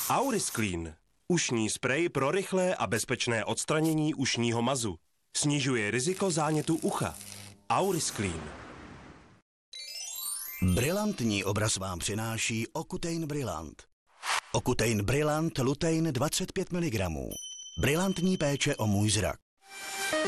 Aurisclean. Ušní sprej pro rychlé a bezpečné odstranění ušního mazu. Snižuje riziko zánětu ucha. Aurisclean. Brilantní obraz vám přináší Ocutein Brillant. Ocutein Brillant Lutein 25 mg. Brilantní péče o můj zrak.